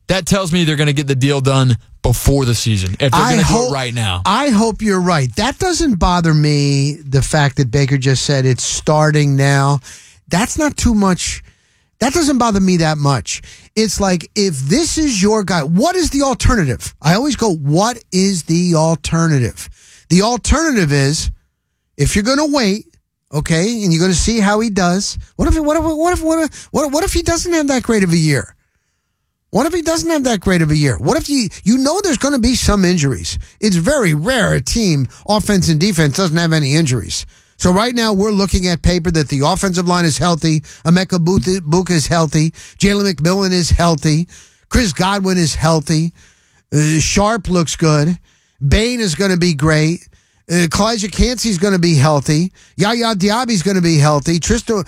that tells me they're going to get the deal done before the season. If they're going to do it right now. I hope you're right. That doesn't bother me, the fact that Baker just said it's starting now. That's not too much. That doesn't bother me that much. It's like, if this is your guy, what is the alternative? I always go, what is the alternative? The alternative is, if you're going to wait, okay, and you're going to see how he does, what if he doesn't have that great of a year? What if he doesn't have that great of a year? What if you know there's going to be some injuries? It's very rare a team, offense and defense, doesn't have any injuries. So right now we're looking at paper that the offensive line is healthy, Emeka Buka is healthy, Jalen McMillan is healthy, Chris Godwin is healthy, Sharp looks good, Bain is going to be great, Kalijah Cansey's going to be healthy, Yaya Diaby's going to be healthy,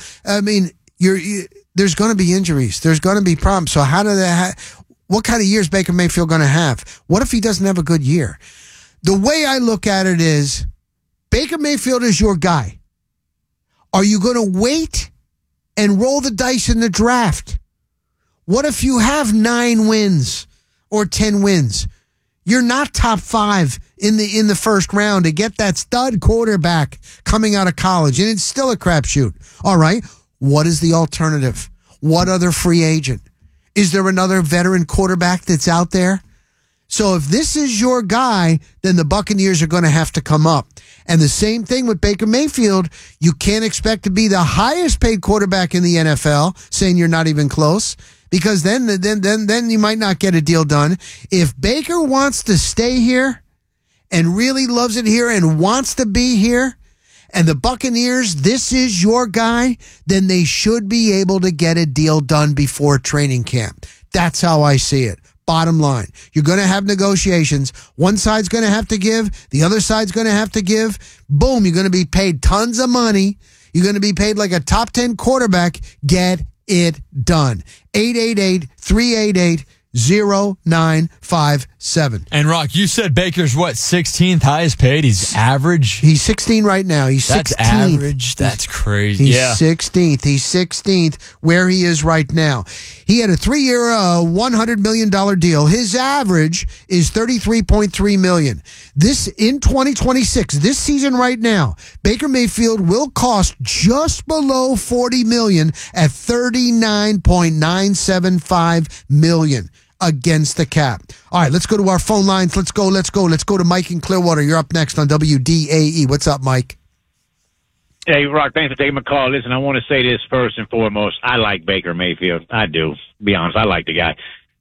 there's going to be injuries. There's going to be problems. So what kind of year is Baker Mayfield going to have? What if he doesn't have a good year? The way I look at it is, Baker Mayfield is your guy. Are you going to wait and roll the dice in the draft? What if you have 9 wins or 10 wins? You're not top 5 in the first round to get that stud quarterback coming out of college, and it's still a crapshoot. All right. What is the alternative? What other free agent? Is there another veteran quarterback that's out there? So if this is your guy, then the Buccaneers are going to have to come up. And the same thing with Baker Mayfield. You can't expect to be the highest paid quarterback in the NFL, saying you're not even close, because then you might not get a deal done. If Baker wants to stay here and really loves it here and wants to be here, and the Buccaneers, this is your guy, then they should be able to get a deal done before training camp. That's how I see it. Bottom line, you're going to have negotiations. One side's going to have to give. The other side's going to have to give. Boom, you're going to be paid tons of money. You're going to be paid like a top 10 quarterback. Get it done. 888-388-0957. And Rock, you said Baker's 16th highest paid? He's average? He's 16 right now. He's 16th. That's average? That's crazy. He's 16th. He's 16th where he is right now. He had a 3-year, $100 million deal. His average is $33.3 million. This, in 2026, this season right now, Baker Mayfield will cost just below $40 million at $39.975 million against the cap. All right, let's go to our phone lines. Let's go to Mike in Clearwater. You're up next on WDAE. What's up, Mike? Hey, Rock, thanks for taking my call. Listen, I want to say this first and foremost. I like Baker Mayfield. I do. Be honest, I like the guy.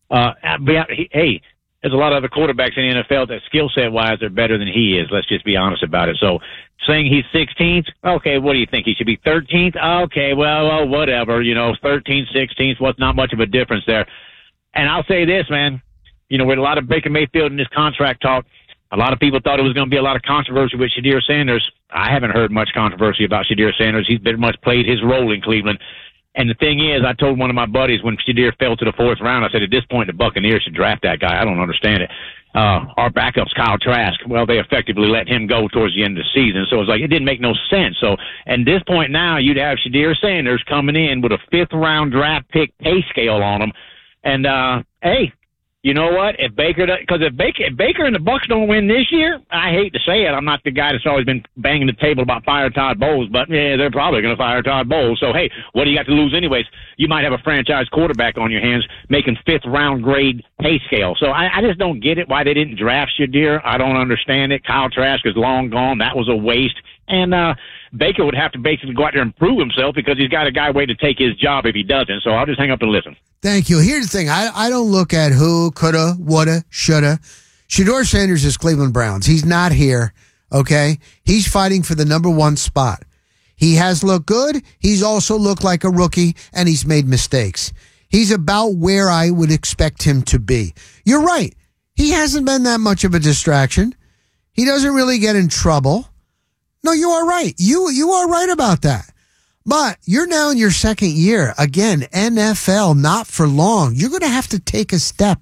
Hey, there's a lot of other quarterbacks in the NFL that skill set wise are better than he is. Let's just be honest about it. So saying he's 16th, okay, what do you think? He should be 13th? Okay, well, whatever. 13th, 16th, what's not much of a difference there. And I'll say this, man. With a lot of Baker Mayfield in this contract talk, a lot of people thought it was going to be a lot of controversy with Shedeur Sanders. I haven't heard much controversy about Shedeur Sanders. He's very much played his role in Cleveland. And the thing is, I told one of my buddies when Shedeur fell to the 4th round, I said, at this point, the Buccaneers should draft that guy. I don't understand it. Our backup's Kyle Trask. Well, they effectively let him go towards the end of the season. So it was like, it didn't make no sense. So at this point now, you'd have Shedeur Sanders coming in with a 5th-round draft pick pay scale on him. And, hey, you know what? If Baker and the Bucs don't win this year, I hate to say it, I'm not the guy that's always been banging the table about fire Todd Bowles, but yeah, they're probably going to fire Todd Bowles. So hey, what do you got to lose anyways? You might have a franchise quarterback on your hands making 5th-round grade pay scale. So I just don't get it why they didn't draft Shedeur. I don't understand it. Kyle Trask is long gone. That was a waste. And Baker would have to basically go out there and prove himself because he's got a guy waiting to take his job if he doesn't. So I'll just hang up and listen. Thank you. Here's the thing. I don't look at who, coulda, woulda, shoulda. Shedeur Sanders is Cleveland Browns. He's not here, okay? He's fighting for the number 1 spot. He has looked good. He's also looked like a rookie, and he's made mistakes. He's about where I would expect him to be. You're right. He hasn't been that much of a distraction. He doesn't really get in trouble. No, you are right. You are right about that. But you're now in your 2nd year. Again, NFL, not for long. You're going to have to take a step.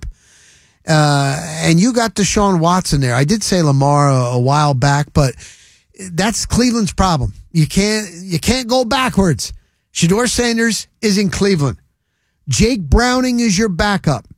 And you got Deshaun Watson there. I did say Lamar a while back, but that's Cleveland's problem. You can't go backwards. Shedeur Sanders is in Cleveland. Jake Browning is your backup.